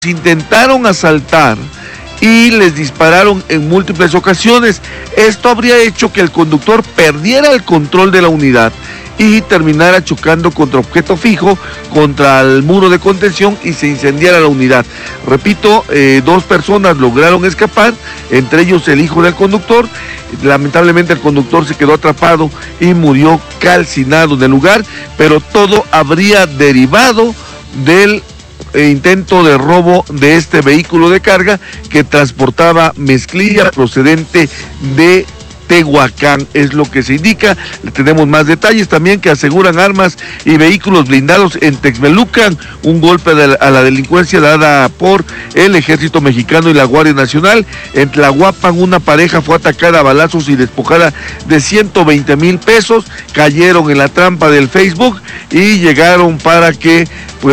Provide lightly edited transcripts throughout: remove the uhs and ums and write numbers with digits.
intentaron asaltar y les dispararon en múltiples ocasiones. Esto habría hecho que el conductor perdiera el control de la unidad y terminara chocando contra objeto fijo, contra el muro de contención, y se incendiara la unidad. Repito, 2 personas lograron escapar, entre ellos el hijo del conductor. Lamentablemente el conductor se quedó atrapado y murió calcinado en el lugar, pero todo habría derivado del intento de robo de este vehículo de carga que transportaba mezclilla procedente de Tehuacán, es lo que se indica. Tenemos más detalles también, que aseguran armas y vehículos blindados en Texmelucan, un golpe a la delincuencia dada por el Ejército Mexicano y la Guardia Nacional. En Tlahuapan, una pareja fue atacada a balazos y despojada de 120,000 pesos, cayeron en la trampa del Facebook y llegaron para que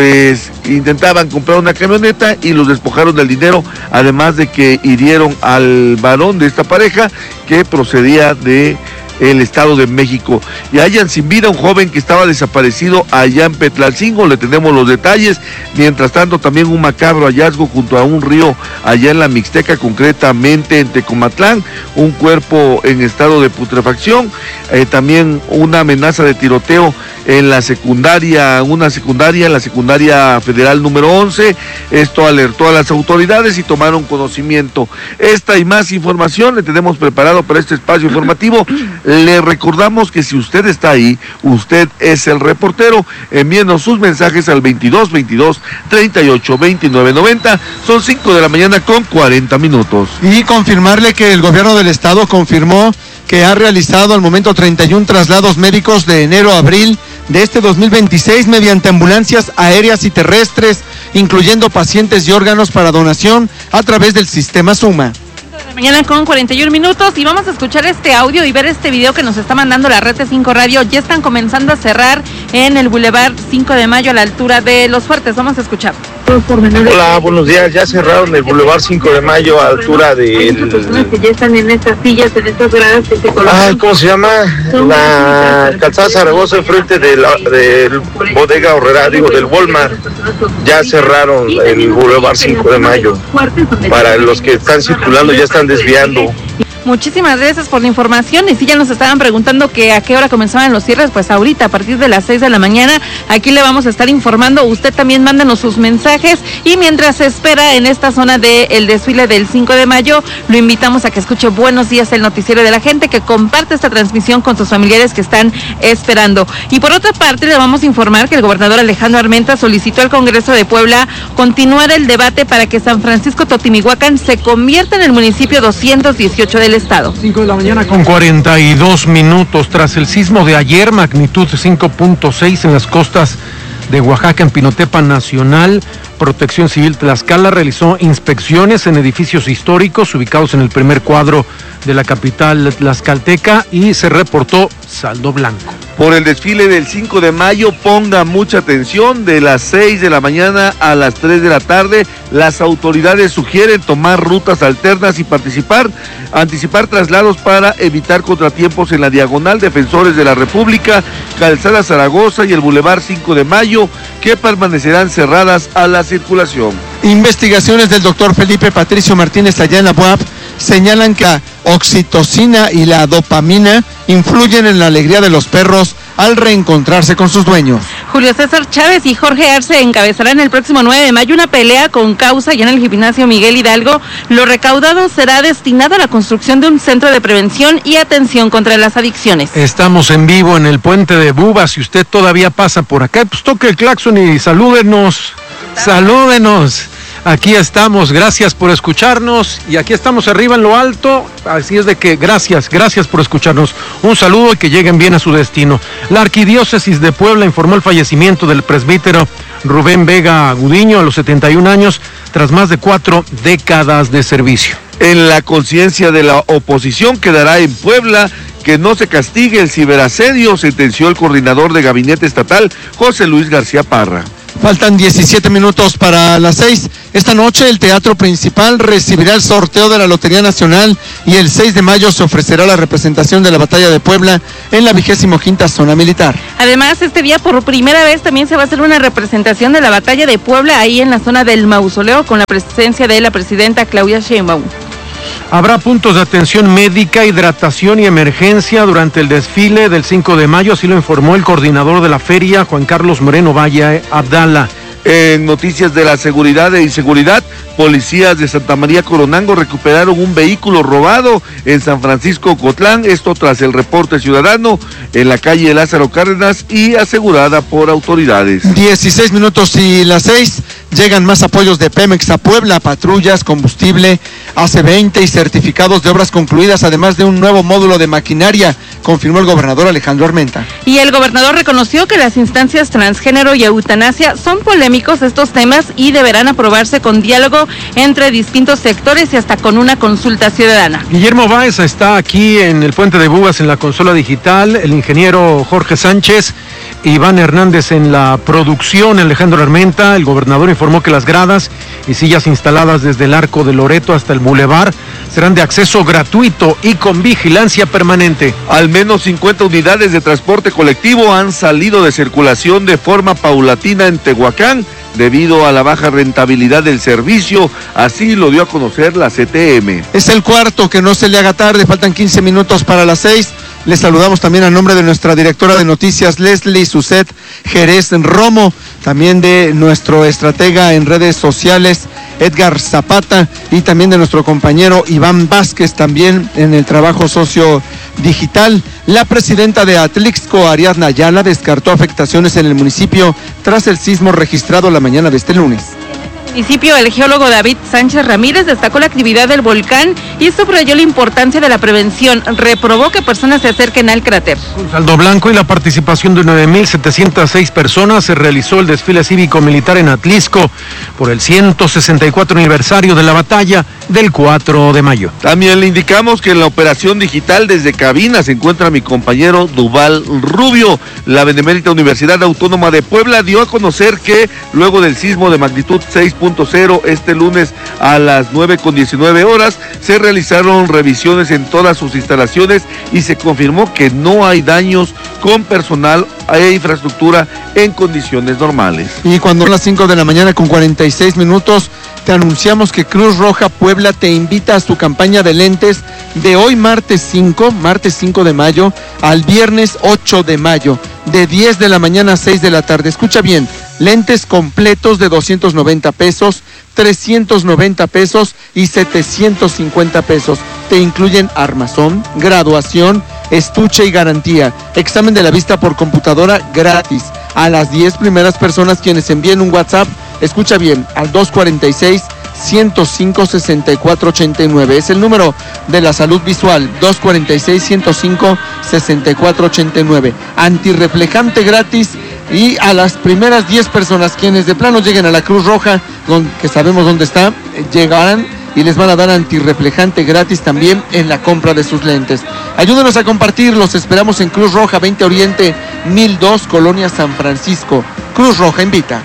intentaban comprar una camioneta y los despojaron del dinero, además de que hirieron al varón de esta pareja que procedía de el Estado de México. Y hallan sin vida a un joven que estaba desaparecido allá en Petlalcingo, le tenemos los detalles. Mientras tanto, también un macabro hallazgo junto a un río allá en la Mixteca, concretamente en Tecomatlán, un cuerpo en estado de putrefacción, también una amenaza de tiroteo en la secundaria, la secundaria federal número 11, esto alertó a las autoridades y tomaron conocimiento. Esta y más información le tenemos preparado para este espacio informativo. Le recordamos que si usted está ahí, usted es el reportero, envíenos sus mensajes al 2222 38 29 90, son 5 de la mañana con 40 minutos. Y confirmarle que el gobierno del estado confirmó que ha realizado al momento 31 traslados médicos de enero a abril de este 2026 mediante ambulancias aéreas y terrestres, incluyendo pacientes y órganos para donación a través del sistema Suma. Mañana con 41 minutos y vamos a escuchar este audio y ver este video que nos está mandando la Red de 5 Radio. Ya están comenzando a cerrar en el Boulevard 5 de Mayo a la altura de Los Fuertes. Vamos a escuchar. Hola, buenos días. Ya cerraron el Boulevard 5 de Mayo a altura de... Hay muchas personas que ya están en estas sillas, en estas gradas que se colocan. ¿Cómo se llama? La calzada Zaragoza, enfrente del Bodega Horrera, del Walmart. Ya cerraron el Boulevard 5 de Mayo. Para los que están circulando, ya están desviando. Muchísimas gracias por la información. Y si ya nos estaban preguntando que a qué hora comenzaban los cierres, pues ahorita a partir de las 6 de la mañana aquí le vamos a estar informando. Usted también mándanos sus mensajes y mientras se espera en esta zona del desfile del 5 de mayo, lo invitamos a que escuche Buenos Días, el noticiero de la gente, que comparte esta transmisión con sus familiares que están esperando. Y por otra parte le vamos a informar que el gobernador Alejandro Armenta solicitó al Congreso de Puebla continuar el debate para que San Francisco Totimihuacán se convierta en el municipio 218 del estado. 5 de la mañana con 42 minutos. Tras el sismo de ayer, magnitud 5.6 en las costas de Oaxaca, en Pinotepa Nacional, Protección Civil Tlaxcala realizó inspecciones en edificios históricos ubicados en el primer cuadro de la capital tlaxcalteca y se reportó saldo blanco. Por el desfile del 5 de mayo, ponga mucha atención, de las 6 de la mañana a las 3 de la tarde, las autoridades sugieren tomar rutas alternas y anticipar traslados para evitar contratiempos en la diagonal Defensores de la República, Calzada Zaragoza y el Boulevard 5 de Mayo, que permanecerán cerradas a la circulación. Investigaciones del doctor Felipe Patricio Martínez allá en la UAP señalan que la oxitocina y la dopamina influyen en la alegría de los perros al reencontrarse con sus dueños. Julio César Chávez y Jorge Arce encabezarán el próximo 9 de mayo una pelea con causa ya en el gimnasio Miguel Hidalgo. Lo recaudado será destinado a la construcción de un centro de prevención y atención contra las adicciones. Estamos en vivo en el puente de Buba. Si usted todavía pasa por acá, pues toque el claxon y salúdenos. Aquí estamos, gracias por escucharnos y aquí estamos arriba en lo alto, así es de que gracias por escucharnos, un saludo y que lleguen bien a su destino. La Arquidiócesis de Puebla informó el fallecimiento del presbítero Rubén Vega Gudiño a los 71 años tras más de 4 décadas de servicio. En la conciencia de la oposición quedará en Puebla que no se castigue el ciberasedio, sentenció el coordinador de gabinete estatal, José Luis García Parra. Faltan 17 minutos para las 6. Esta noche el Teatro Principal recibirá el sorteo de la Lotería Nacional y el 6 de mayo se ofrecerá la representación de la Batalla de Puebla en la 25ª Zona Militar. Además, este día por primera vez también se va a hacer una representación de la Batalla de Puebla ahí en la zona del Mausoleo con la presencia de la presidenta Claudia Sheinbaum. Habrá puntos de atención médica, hidratación y emergencia durante el desfile del 5 de mayo, así lo informó el coordinador de la feria, Juan Carlos Moreno Valle Abdala. En noticias de la seguridad e inseguridad, policías de Santa María Coronango recuperaron un vehículo robado en San Francisco Ocotlán, esto tras el reporte ciudadano en la calle Lázaro Cárdenas y asegurada por autoridades. 16 minutos y las 6, llegan más apoyos de Pemex a Puebla, patrullas, combustible, AC-20 y certificados de obras concluidas, además de un nuevo módulo de maquinaria, confirmó el gobernador Alejandro Armenta. Y el gobernador reconoció que las instancias transgénero y eutanasia son polémicos estos temas y deberán aprobarse con diálogo entre distintos sectores y hasta con una consulta ciudadana. Guillermo Báez está aquí en el Puente de Búas en la consola digital, el ingeniero Jorge Sánchez, Iván Hernández en la producción, Alejandro Armenta. El gobernador informó que las gradas y sillas instaladas desde el Arco de Loreto hasta el Boulevard serán de acceso gratuito y con vigilancia permanente. Al menos 50 unidades de transporte colectivo han salido de circulación de forma paulatina en Tehuacán debido a la baja rentabilidad del servicio, así lo dio a conocer la CTM. Es el cuarto, que no se le haga tarde, faltan 15 minutos para las 6. Les saludamos también a nombre de nuestra directora de noticias, Leslie Suset Jerez Romo, también de nuestro estratega en redes sociales, Edgar Zapata, y también de nuestro compañero Iván Vázquez, también en el trabajo sociodigital. La presidenta de Atlixco, Ariadna Ayala, descartó afectaciones en el municipio tras el sismo registrado la mañana de este lunes. En el municipio, el geólogo David Sánchez Ramírez destacó la actividad del volcán y subrayó la importancia de la prevención. Reprobó que personas se acerquen al cráter. Con saldo blanco y la participación de 9,706 personas, se realizó el desfile cívico-militar en Atlixco por el 164 aniversario de la batalla del 4 de mayo. También le indicamos que en la operación digital desde cabina se encuentra mi compañero Duval Rubio. La Benemérita Universidad Autónoma de Puebla dio a conocer que luego del sismo de magnitud 6.0 este lunes a las 9:19 horas se realizaron revisiones en todas sus instalaciones y se confirmó que no hay daños con personal e infraestructura en condiciones normales. Y cuando son las 5 de la mañana con 46 minutos, te anunciamos que Cruz Roja Puebla te invita a su campaña de lentes de hoy martes 5 de mayo al viernes 8 de mayo, de 10 de la mañana a 6 de la tarde. Escucha bien, lentes completos de 290 pesos, 390 pesos y 750 pesos. Te incluyen armazón, graduación, estuche y garantía. Examen de la vista por computadora gratis. A las 10 primeras personas quienes envíen un WhatsApp, escucha bien, al 246-105-6489. Es el número de la salud visual, 246-105-6489. Antirreflejante gratis. Y a las primeras 10 personas quienes de plano lleguen a la Cruz Roja, que sabemos dónde está, llegarán y les van a dar antirreflejante gratis también en la compra de sus lentes. Ayúdenos a compartir, los esperamos en Cruz Roja 20 Oriente 1002, Colonia San Francisco. Cruz Roja invita.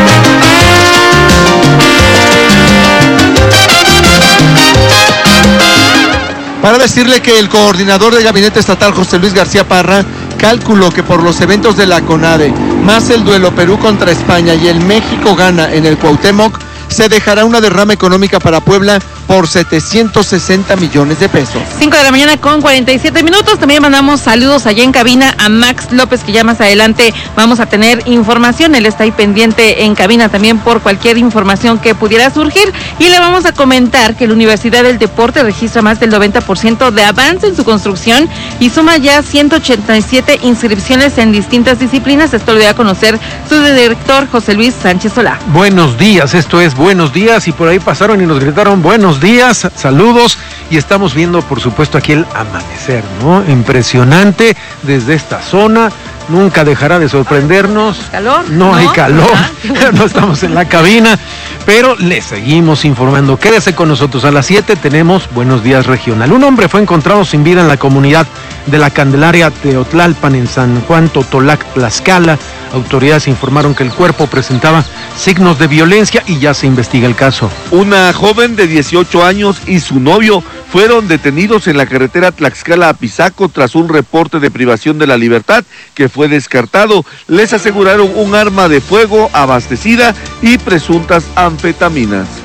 Para decirle que el coordinador del Gabinete Estatal, José Luis García Parra, calculó que por los eventos de la CONADE, más el duelo Perú contra España y el México gana en el Cuauhtémoc, se dejará una derrama económica para Puebla por 760 millones de pesos. 5 de la mañana con 47 minutos. También mandamos saludos allá en cabina a Max López, que ya más adelante vamos a tener información. Él está ahí pendiente en cabina también por cualquier información que pudiera surgir. Y le vamos a comentar que la Universidad del Deporte registra más del 90% de avance en su construcción y suma ya 187 inscripciones en distintas disciplinas. Esto lo dio a conocer su director, José Luis Sánchez Solá. Buenos días, esto es Buenos Días, y por ahí pasaron y nos gritaron buenos días, saludos, y estamos viendo por supuesto aquí el amanecer, ¿no? Impresionante desde esta zona, nunca dejará de sorprendernos. ¿Calor? No hay calor, no estamos en la cabina, pero les seguimos informando. Quédese con nosotros, a las 7 tenemos Buenos Días Regional. Un hombre fue encontrado sin vida en la comunidad de la Candelaria Teotlalpan en San Juan Totolac, Tlaxcala, Autoridades informaron que el cuerpo presentaba signos de violencia y ya se investiga el caso. Una joven de 18 años y su novio fueron detenidos en la carretera Tlaxcala a Pisaco tras un reporte de privación de la libertad que fue descartado. Les aseguraron un arma de fuego abastecida y presuntas anfetaminas.